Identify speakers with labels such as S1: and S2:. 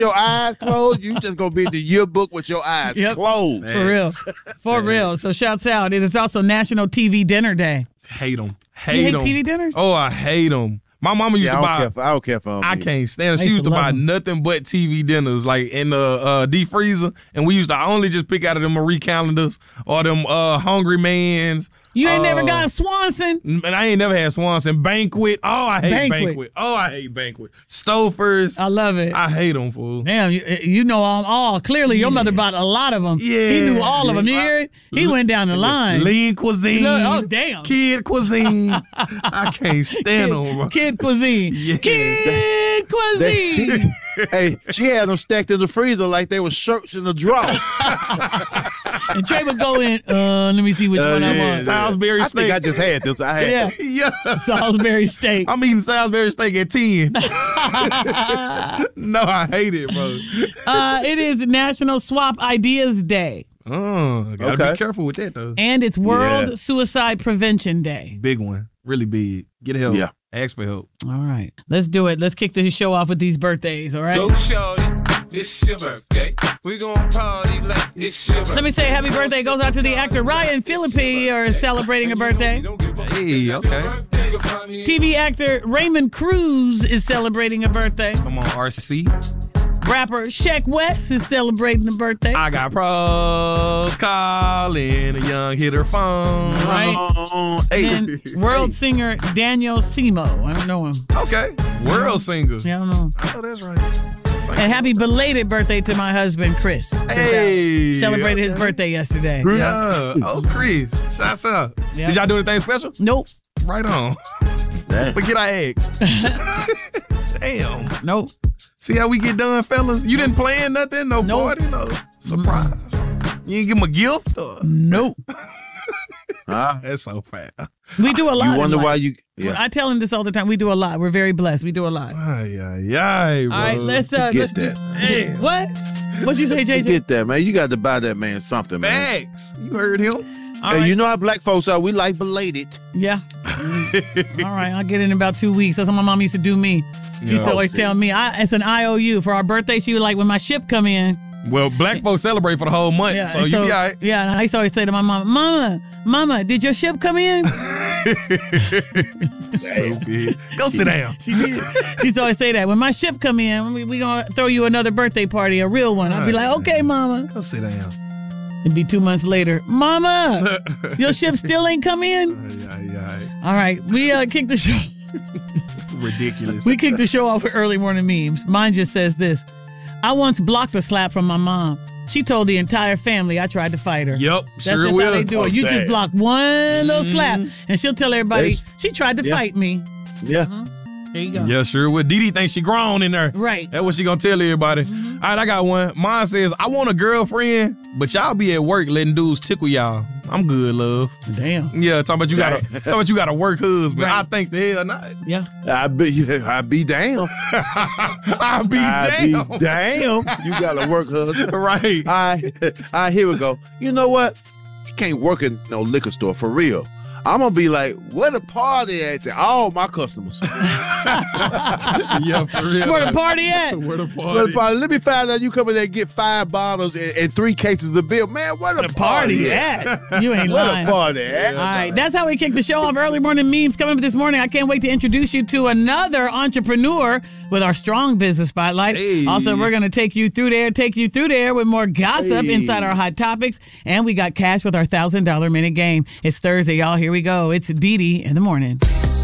S1: your eyes closed, you just gonna be in the yearbook with your eyes closed.
S2: For real. For real. So shouts out. It is also National TV Dinner Day.
S3: Hate them.
S2: You hate TV dinners?
S3: Oh, I hate them. My mama used to buy.
S1: I don't care for them.
S3: I can't stand it. She used to buy nothing but TV dinners, like in the deep freezer, and we used to only just pick out of them Marie Callender's or them Hungry Man's.
S2: You ain't never got Swanson?
S3: And I ain't never had Swanson. Banquet. Oh, I hate Banquet. Oh, I hate Banquet. Stouffer's.
S2: I love it.
S3: I hate them, fool.
S2: Damn, you know them all. Clearly, your mother bought a lot of them.
S3: Yeah.
S2: He knew all of them. You hear it? He went down the line.
S3: Lean Cuisine.
S2: Oh, damn.
S3: Kid Cuisine. I can't stand them, bro.
S2: Kid Cuisine.
S3: Yeah.
S2: Kid Cuisine.
S1: She had them stacked in the freezer like they were shirts in the drawer.
S2: And Trey would go in, let me see which one I want.
S3: Salisbury steak.
S1: I think I just had this. I had
S3: yeah.
S2: Salisbury steak.
S3: I'm eating Salisbury steak at 10. No, I hate it, bro.
S2: It is National Swap Ideas Day.
S3: Oh, gotta be careful with that, though.
S2: And it's World Suicide Prevention Day.
S3: Big one. Really big. Get help.
S1: Yeah.
S3: Ask for help.
S2: All right. Let's do it. Let's kick the show off with these birthdays, all right?
S4: Go shorty, it's your birthday. We gon' party like it's your birthday.
S2: Let me say happy birthday goes out to the actor Ryan Phillippe, are celebrating a birthday.
S3: Hey, okay.
S2: TV actor Raymond Cruz is celebrating a birthday.
S3: Come on, RC.
S2: Rapper Sheck West is celebrating a birthday.
S3: I got pros calling a young hitter phone.
S2: Right. And world singer Daniel Simo. I don't know him.
S3: Okay. World singer.
S2: Yeah, I don't know.
S3: Oh, that's right.
S2: And happy belated birthday to my husband, Chris.
S3: Hey.
S2: Celebrated his birthday yesterday.
S3: Yeah. Oh, Chris. Shouts out.
S2: Yeah.
S3: Did y'all do anything special?
S2: Nope.
S3: Right on. Forget I asked. Damn.
S2: Nope.
S3: See how we get done, fellas? You didn't plan nothing? No party? No surprise? You didn't give him a gift? Or?
S2: Nope.
S3: That's so fast.
S2: We do a lot.
S1: You wonder why you...
S2: Yeah. I tell him this all the time. We do a lot. We're very blessed. We do a lot.
S3: Ay, bro.
S2: All right, let's
S1: get
S2: do...
S1: that.
S2: What? What'd you say, JJ?
S1: Get that, man. You got to buy that man something, man.
S3: Facts. You heard him.
S2: All
S1: Hey,
S2: right.
S1: you know how black folks are. We like belated.
S2: Yeah. All right, I'll get it in about 2 weeks. That's what my mom used to do me. She used to always tell me, it's an IOU. For our birthday, she was like, when my ship come in.
S3: Well, black folks celebrate for the whole month, so you be all right.
S2: Yeah, and I used to always say to my mom, Mama, did your ship come in?
S3: Stupid. Go sit down.
S2: She used to always say that. When my ship come in, we going to throw you another birthday party, a real one. I'd be like, okay, Mama.
S3: Go sit down.
S2: It'd be 2 months later. Mama, your ship still ain't come in? All right, we kicked the show.
S3: Ridiculous.
S2: We kicked the show off with early morning memes. Mine just says this. I once blocked a slap from my mom. She told the entire family I tried to fight her.
S3: Yep,
S2: That's
S3: sure
S2: just
S3: will.
S2: how they do it. You just block one little slap, and she'll tell everybody,
S1: Hey,
S2: she tried to fight me.
S1: Yeah.
S2: There you go.
S3: Yeah, sure will. Didi thinks she grown in there.
S2: Right.
S3: That's what she gonna tell everybody. All right, I got one. Mine says, I want a girlfriend, but y'all be at work letting dudes tickle y'all. I'm good, love.
S2: Damn.
S3: Yeah, talking about you got a work husband.
S2: Right.
S3: I think the hell not.
S2: Yeah.
S1: I be damn.
S3: I'll be damn.
S1: Be damn. You got to work, husband.
S3: Right.
S1: All right, here we go. You know what? You can't work in no liquor store for real. I'm going to be like, where the party at? All my customers.
S3: Yeah, for real.
S2: Where the party at?
S3: Where the
S1: Where
S3: party?
S1: the party? Let me find out you come in there and get 5 bottles and 3 cases of beer. Man, where the party at?
S2: You ain't
S1: Where
S2: lying.
S1: the party at?
S2: All right, that's how we kick the show off. Early morning memes coming up this morning. I can't wait to introduce you to another entrepreneur with our strong business spotlight.
S3: Hey.
S2: Also, we're going to take you through there with more gossip inside our hot topics. And we got cash with our $1,000 minute game. It's Thursday, y'all. Here we go. It's Didi in the morning.